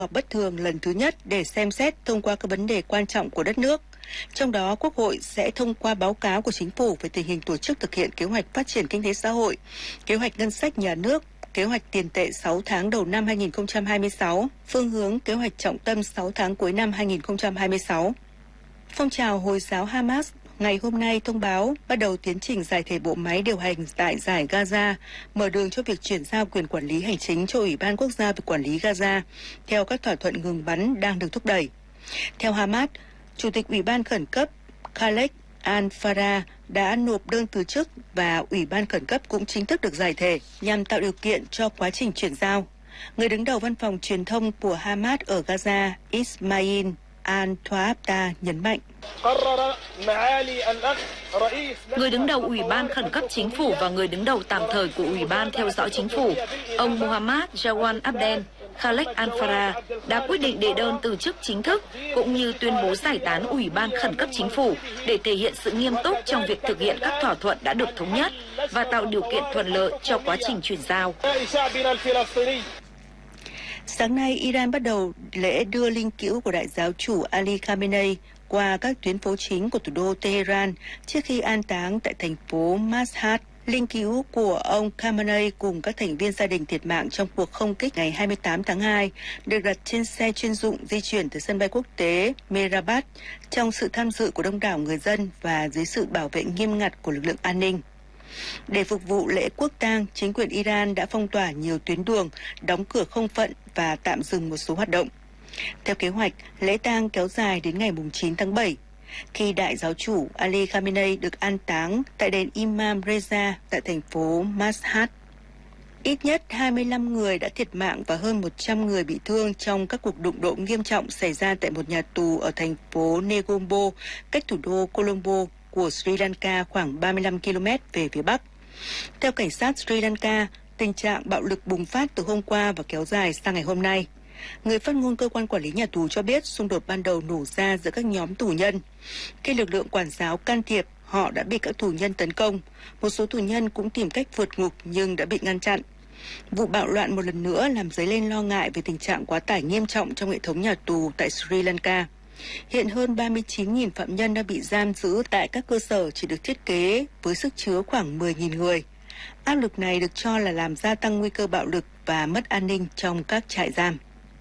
họp bất thường lần thứ nhất để xem xét thông qua các vấn đề quan trọng của đất nước. Trong đó, Quốc hội sẽ thông qua báo cáo của chính phủ về tình hình tổ chức thực hiện kế hoạch phát triển kinh tế xã hội, kế hoạch ngân sách nhà nước, kế hoạch tiền tệ 6 tháng đầu năm 2026, phương hướng kế hoạch trọng tâm 6 tháng cuối năm 2026. Phong trào Hồi giáo Hamas ngày hôm nay thông báo bắt đầu tiến trình giải thể bộ máy điều hành tại giải Gaza, mở đường cho việc chuyển giao quyền quản lý hành chính cho Ủy ban Quốc gia về quản lý Gaza, theo các thỏa thuận ngừng bắn đang được thúc đẩy. Theo Hamas, Chủ tịch Ủy ban Khẩn cấp Khaled Al-Farah đã nộp đơn từ chức và Ủy ban Khẩn cấp cũng chính thức được giải thể nhằm tạo điều kiện cho quá trình chuyển giao. Người đứng đầu văn phòng truyền thông của Hamas ở Gaza, Ismail Al-Tawabta nhấn mạnh. Người đứng đầu Ủy ban Khẩn cấp Chính phủ và người đứng đầu tạm thời của Ủy ban theo dõi Chính phủ, ông Mohammad Jawad Abdel Khaled Al-Farah đã quyết định đệ đơn từ chức chính thức cũng như tuyên bố giải tán Ủy ban Khẩn cấp Chính phủ để thể hiện sự nghiêm túc trong việc thực hiện các thỏa thuận đã được thống nhất và tạo điều kiện thuận lợi cho quá trình chuyển giao. Sáng nay, Iran bắt đầu lễ đưa linh cữu của đại giáo chủ Ali Khamenei qua các tuyến phố chính của thủ đô Tehran trước khi an táng tại thành phố Mashhad. Linh cữu của ông Khamenei cùng các thành viên gia đình thiệt mạng trong cuộc không kích ngày 28 tháng 2 được đặt trên xe chuyên dụng di chuyển từ sân bay quốc tế Mehrabad trong sự tham dự của đông đảo người dân và dưới sự bảo vệ nghiêm ngặt của lực lượng an ninh. Để phục vụ lễ quốc tang, chính quyền Iran đã phong tỏa nhiều tuyến đường, đóng cửa không phận và tạm dừng một số hoạt động. Theo kế hoạch, lễ tang kéo dài đến ngày 9 tháng 7, khi đại giáo chủ Ali Khamenei được an táng tại đền Imam Reza tại thành phố Mashhad. Ít nhất 25 người đã thiệt mạng và hơn 100 người bị thương trong các cuộc đụng độ nghiêm trọng xảy ra tại một nhà tù ở thành phố Negombo, cách thủ đô Colombo của Sri Lanka khoảng 35 km về phía bắc. Theo cảnh sát Sri Lanka, tình trạng bạo lực bùng phát từ hôm qua và kéo dài sang ngày hôm nay. Người phát ngôn cơ quan quản lý nhà tù cho biết xung đột ban đầu nổ ra giữa các nhóm tù nhân. Khi lực lượng quản giáo can thiệp, họ đã bị các tù nhân tấn công. Một số tù nhân cũng tìm cách vượt ngục nhưng đã bị ngăn chặn. Vụ bạo loạn một lần nữa làm dấy lên lo ngại về tình trạng quá tải nghiêm trọng trong hệ thống nhà tù tại Sri Lanka. Hiện hơn 39.000 phạm nhân đang bị giam giữ tại các cơ sở chỉ được thiết kế với sức chứa khoảng 10.000 người. Áp lực này được cho là làm gia tăng nguy cơ bạo lực và mất an ninh trong các trại giam.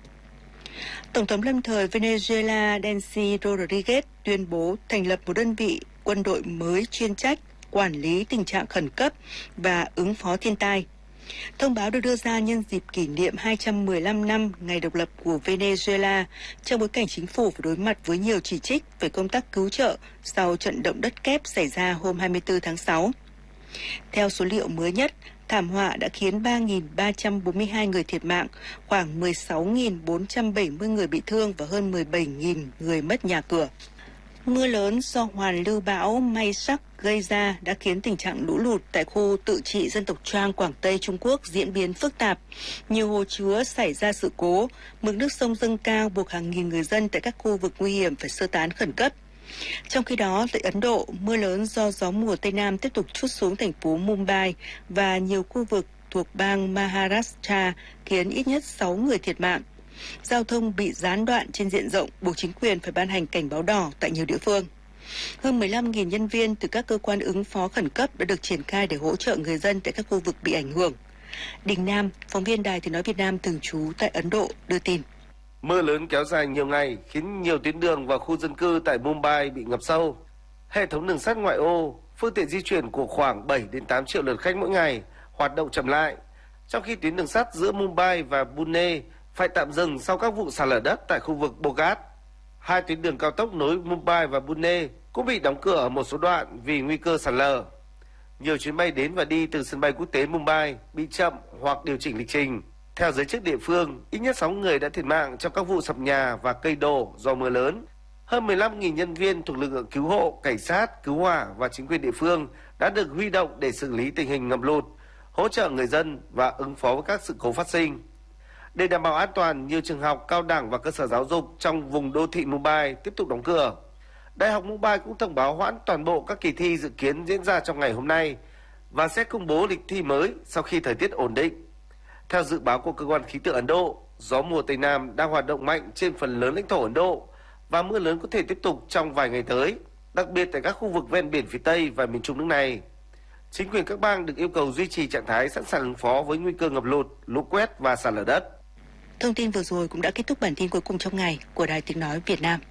Tổng thống lâm thời Venezuela Delcy Rodriguez tuyên bố thành lập một đơn vị quân đội mới chuyên trách quản lý tình trạng khẩn cấp và ứng phó thiên tai. Thông báo được đưa ra nhân dịp kỷ niệm 215 năm ngày độc lập của Venezuela trong bối cảnh chính phủ phải đối mặt với nhiều chỉ trích về công tác cứu trợ sau trận động đất kép xảy ra hôm 24 tháng 6. Theo số liệu mới nhất, thảm họa đã khiến 3.342 người thiệt mạng, khoảng 16.470 người bị thương và hơn 17.000 người mất nhà cửa. Mưa lớn do hoàn lưu bão Maysak gây ra đã khiến tình trạng lũ lụt tại khu tự trị dân tộc Trang, Quảng Tây, Trung Quốc diễn biến phức tạp. Nhiều hồ chứa xảy ra sự cố, mực nước sông dâng cao buộc hàng nghìn người dân tại các khu vực nguy hiểm phải sơ tán khẩn cấp. Trong khi đó, tại Ấn Độ, mưa lớn do gió mùa Tây Nam tiếp tục trút xuống thành phố Mumbai và nhiều khu vực thuộc bang Maharashtra khiến ít nhất 6 người thiệt mạng. Giao thông bị gián đoạn trên diện rộng, buộc chính quyền phải ban hành cảnh báo đỏ tại nhiều địa phương. Hơn 15.000 nhân viên từ các cơ quan ứng phó khẩn cấp đã được triển khai để hỗ trợ người dân tại các khu vực bị ảnh hưởng. Đình Nam, phóng viên Đài Tiếng nói Việt Nam thường trú tại Ấn Độ đưa tin. Mưa lớn kéo dài nhiều ngày khiến nhiều tuyến đường và khu dân cư tại Mumbai bị ngập sâu. Hệ thống đường sắt ngoại ô, phương tiện di chuyển của khoảng 7 đến 8 triệu lượt khách mỗi ngày hoạt động chậm lại, trong khi tuyến đường sắt giữa Mumbai và Pune phải tạm dừng sau các vụ sạt lở đất tại khu vực Bogat. Hai tuyến đường cao tốc nối Mumbai và Pune cũng bị đóng cửa ở một số đoạn vì nguy cơ sạt lở. Nhiều chuyến bay đến và đi từ sân bay quốc tế Mumbai bị chậm hoặc điều chỉnh lịch trình. Theo giới chức địa phương, ít nhất 6 người đã thiệt mạng trong các vụ sập nhà và cây đổ do mưa lớn. Hơn 15.000 nhân viên thuộc lực lượng cứu hộ, cảnh sát, cứu hỏa và chính quyền địa phương đã được huy động để xử lý tình hình ngập lụt, hỗ trợ người dân và ứng phó với các sự cố phát sinh. Để đảm bảo an toàn, nhiều trường học, cao đẳng và cơ sở giáo dục trong vùng đô thị Mumbai tiếp tục đóng cửa. Đại học Mumbai cũng thông báo hoãn toàn bộ các kỳ thi dự kiến diễn ra trong ngày hôm nay và sẽ công bố lịch thi mới sau khi thời tiết ổn định. Theo dự báo của cơ quan khí tượng Ấn Độ, Gió mùa Tây Nam đang hoạt động mạnh trên phần lớn lãnh thổ Ấn Độ và mưa lớn có thể tiếp tục trong vài ngày tới, đặc biệt tại các khu vực ven biển phía Tây và miền Trung nước này. Chính quyền các bang được yêu cầu duy trì trạng thái sẵn sàng ứng phó với nguy cơ ngập lụt, lũ quét và sạt lở đất. Thông tin vừa rồi cũng đã kết thúc bản tin cuối cùng trong ngày của Đài Tiếng nói Việt Nam.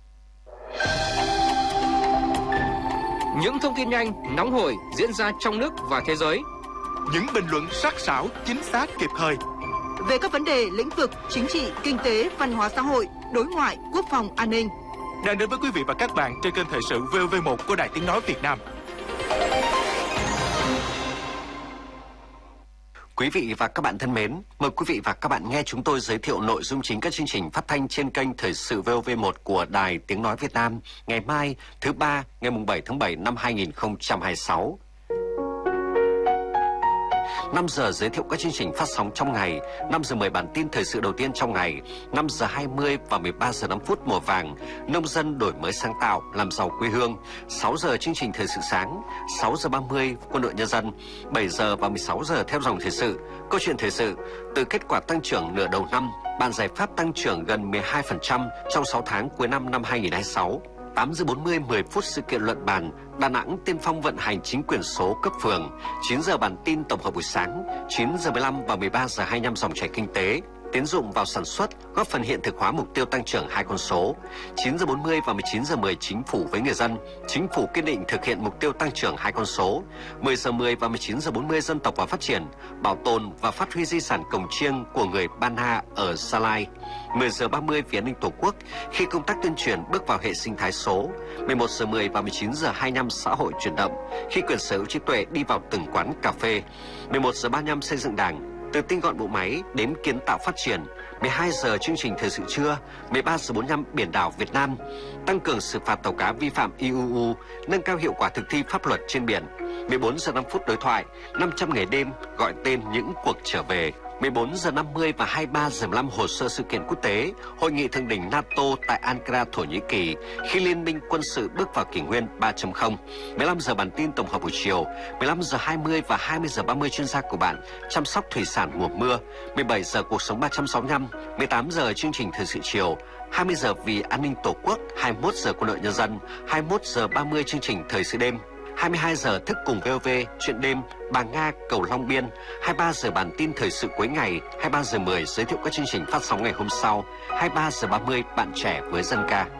Những thông tin nhanh, nóng hổi diễn ra trong nước và thế giới. Những bình luận sắc sảo, chính xác, kịp thời. Về các vấn đề lĩnh vực chính trị, kinh tế, văn hóa xã hội, đối ngoại, quốc phòng, an ninh. Đang đến với quý vị và các bạn trên kênh Thời sự VOV1 của Đài Tiếng nói Việt Nam. Quý vị và các bạn thân mến, mời quý vị và các bạn nghe chúng tôi giới thiệu nội dung chính các chương trình phát thanh trên kênh Thời sự VOV1 của Đài Tiếng nói Việt Nam ngày mai, thứ ba, ngày 7 tháng 7 năm 2026. 5 giờ giới thiệu các chương trình phát sóng trong ngày, 5 giờ 10 bản tin thời sự đầu tiên trong ngày, 5 giờ 20 và 13 giờ 5 phút mùa vàng, nông dân đổi mới sáng tạo, làm giàu quê hương, 6 giờ chương trình thời sự sáng, 6 giờ 30 quân đội nhân dân, 7 giờ và 16 giờ theo dòng thời sự, câu chuyện thời sự, từ kết quả tăng trưởng nửa đầu năm, bàn giải pháp tăng trưởng gần 12% trong 6 tháng cuối năm 2026. 8 giờ 40 10 phút sự kiện luận bàn, Đà Nẵng tiên phong vận hành chính quyền số cấp phường. 9 giờ bản tin tổng hợp buổi sáng, 9 giờ 15 và 13 giờ 25 dòng chảy kinh tế. Tiến dụng vào sản xuất, góp phần hiện thực hóa mục tiêu tăng trưởng 2 con số. 9 giờ 40 và 19 giờ 10 chính phủ với người dân. Chính phủ kiên định thực hiện mục tiêu tăng trưởng 2 con số. 10 giờ 10 và 19 giờ 40 dân tộc và phát triển, bảo tồn và phát huy di sản cồng chiêng của người Ba Na ở Gia Lai. 10 giờ 30 vì an ninh Tổ quốc khi công tác tuyên truyền bước vào hệ sinh thái số. 11 giờ 10 và 19 giờ 25 xã hội chuyển động khi quyền sở hữu trí tuệ đi vào từng quán cà phê. 11 giờ 35 xây dựng Đảng, từ tinh gọn bộ máy đến kiến tạo phát triển. 12 giờ chương trình thời sự trưa, 13 giờ 45 biển đảo Việt Nam, tăng cường xử phạt tàu cá vi phạm IUU, nâng cao hiệu quả thực thi pháp luật trên biển. 14 giờ 5 phút đối thoại, 500 ngày đêm gọi tên những cuộc trở về. 14 giờ 50 và 23 giờ 15 hồ sơ sự kiện quốc tế, hội nghị thượng đỉnh NATO tại Ankara, Thổ Nhĩ Kỳ khi liên minh quân sự bước vào kỷ nguyên 3.0. 15 giờ bản tin tổng hợp buổi chiều, 15 giờ 20 và 20 giờ 30 chuyên gia của bạn chăm sóc thủy sản mùa mưa. 17 giờ cuộc sống 365, 18 giờ chương trình thời sự chiều, 20 giờ vì an ninh Tổ quốc, 21 giờ quân đội nhân dân, 21 giờ 30 chương trình thời sự đêm. 22 giờ thức cùng VOV, chuyện đêm, Bà Nga, Cầu Long Biên. 23 giờ bản tin thời sự cuối ngày, 23 giờ 10 giới thiệu các chương trình phát sóng ngày hôm sau. 23 giờ 30 bạn trẻ với dân ca.